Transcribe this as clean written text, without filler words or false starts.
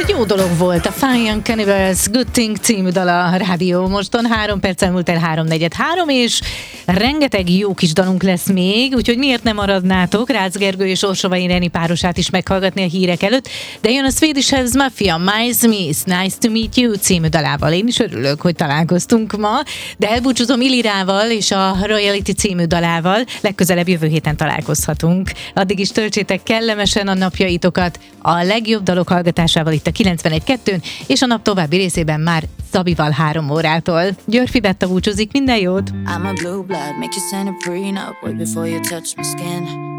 egy jó dolog volt. A Fire and Cannibals Good Thing című dal a Rádió Moston. 3 perccel múlt el 3:43, és rengeteg jó kis dalunk lesz még, úgyhogy miért nem maradnátok Rácz Gergő és Orsova Ireni párosát is meghallgatni a hírek előtt, de jön a Swedish House Mafia, Miles Smith, Nice to Meet You című dalával. Én is örülök, hogy találkoztunk ma, de elbúcsúzom Ilirával és a Royalty című dalával. Legközelebb jövő héten találkozhatunk. Addig is töltsétek kellemesen a napjaitokat a legjobb dalok hallgatásával itt a 91.2-n, és a nap további részében már Szabival 3 órától. Györfi Betta búcsúzik, minden jót! I'm a blue blood, make you sign a prenup way before you touch my skin.